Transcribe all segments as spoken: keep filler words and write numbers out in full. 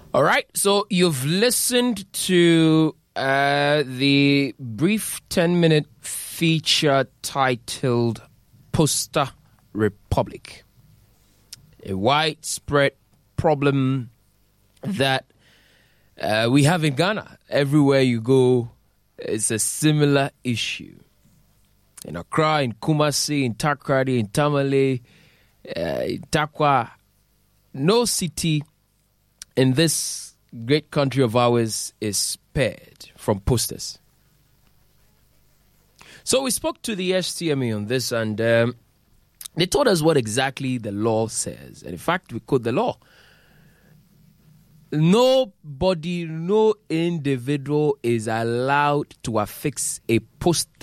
All right, so you've listened to uh, the brief ten-minute feature titled Poster Republic, a widespread problem that uh, we have in Ghana. Everywhere you go, it's a similar issue. In Accra, in Kumasi, in Takoradi, in Tamale, uh, in Takwa, no city in this great country of ours is spared from posters. So we spoke to the S T M A on this, and um, they told us what exactly the law says. And in fact, we quote the law. Nobody, no individual is allowed to affix a poster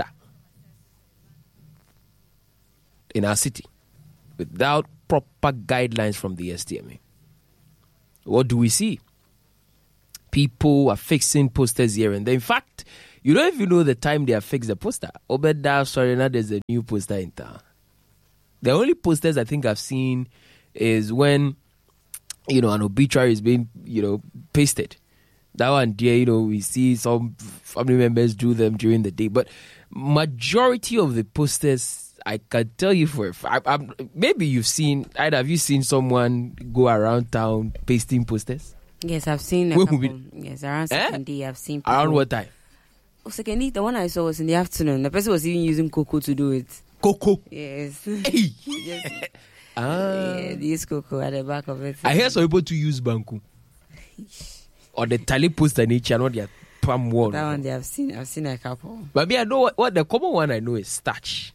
in our city without proper guidelines from the S T M A. What do we see? People are fixing posters here and there. In fact, you don't even know the time they affix the poster. Obeda, sorry, now there's a new poster in town. The only posters I think I've seen is when, you know, an obituary is being, you know, pasted. That one, there, you know, we see some family members do them during the day. But majority of the posters, I can tell you for a fact, maybe you've seen, either have you seen someone go around town pasting posters? Yes, I've seen a couple. We, yes, around second day, I've seen people. Around what time? Oh, second day, the one I saw was in the afternoon. The person was even using cocoa to do it. Cocoa? Yes. Hey. Yes. Ah. Yeah, they use cocoa at the back of it. I hear some people to use banku. Or the tally poster nature, not their palm wall. That one, they have seen. I've seen a couple. But me, I know what, what the common one I know is starch.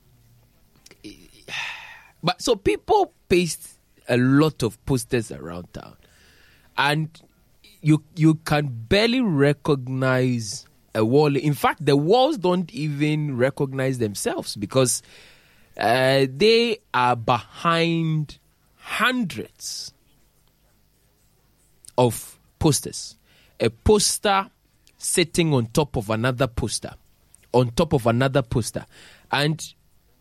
But so people paste a lot of posters around town, and you you can barely recognize a wall. In fact, the walls don't even recognize themselves because uh, they are behind hundreds of posters. A poster sitting on top of another poster, on top of another poster, and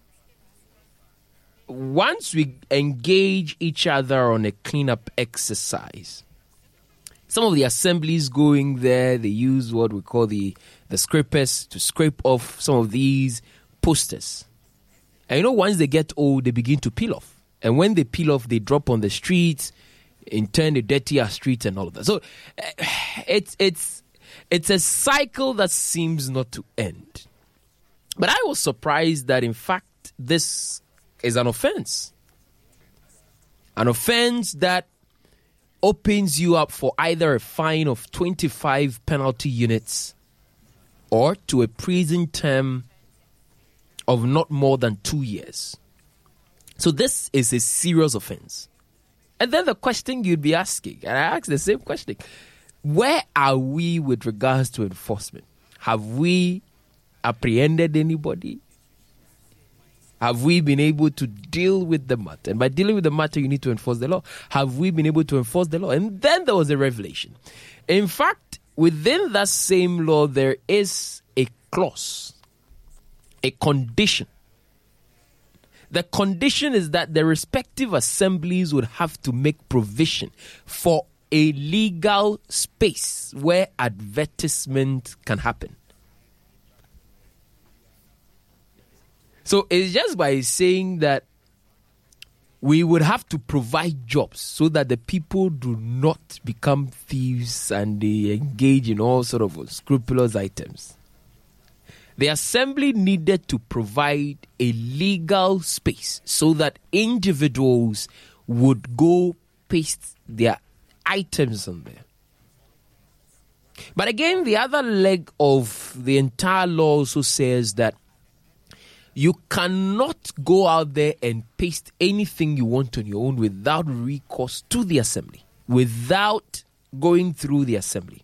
once we engage each other on a cleanup exercise, some of the assemblies going there, they use what we call the, the scrapers to scrape off some of these posters. And you know, once they get old, they begin to peel off. And when they peel off, they drop on the streets, in turn they dirty our streets and all of that. So uh, it's, it's, it's a cycle that seems not to end. But I was surprised that, in fact, this is an offense. An offense that opens you up for either a fine of twenty-five penalty units or to a prison term of not more than two years. So this is a serious offense. And then the question you'd be asking, and I ask the same question, where are we with regards to enforcement? Have we apprehended anybody? Have we been able to deal with the matter? And by dealing with the matter, you need to enforce the law. Have we been able to enforce the law? And then there was a revelation. In fact, within that same law, there is a clause, a condition. The condition is that the respective assemblies would have to make provision for a legal space where advertisement can happen. So it's just by saying that we would have to provide jobs so that the people do not become thieves and they engage in all sort of unscrupulous items. The assembly needed to provide a legal space so that individuals would go paste their items on there. But again, the other leg of the entire law also says that you cannot go out there and paste anything you want on your own without recourse to the assembly, without going through the assembly.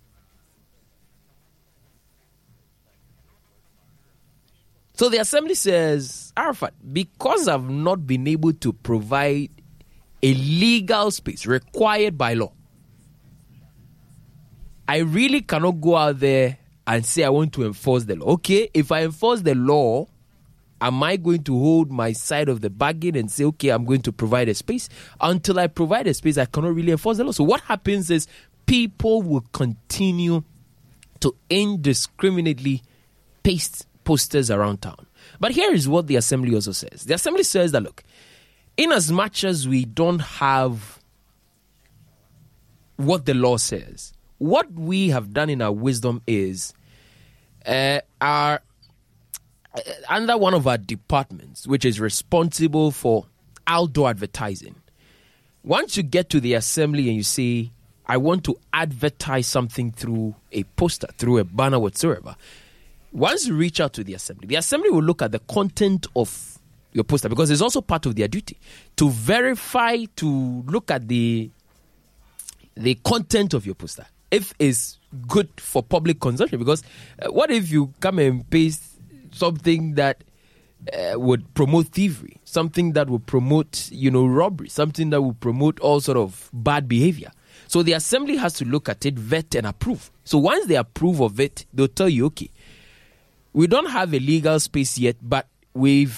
So the assembly says, Arafat, because I've not been able to provide a legal space required by law, I really cannot go out there and say I want to enforce the law. Okay, if I enforce the law, am I going to hold my side of the bargain and say, okay, I'm going to provide a space? Until I provide a space, I cannot really enforce the law. So what happens is people will continue to indiscriminately paste posters around town. But here is what the assembly also says. The assembly says that, look, in as much as we don't have what the law says, what we have done in our wisdom is uh, our uh, under one of our departments, which is responsible for outdoor advertising. Once you get to the assembly and you say, I want to advertise something through a poster, through a banner, whatsoever, once you reach out to the assembly, the assembly will look at the content of your poster, because it's also part of their duty to verify, to look at the the content of your poster, if it's good for public consumption. Because uh, what if you come and paste something that uh, would promote thievery, something that would promote, you know, robbery, something that would promote all sort of bad behavior? So the assembly has to look at it, vet and approve. So once they approve of it, they'll tell you, okay, we don't have a legal space yet, but we've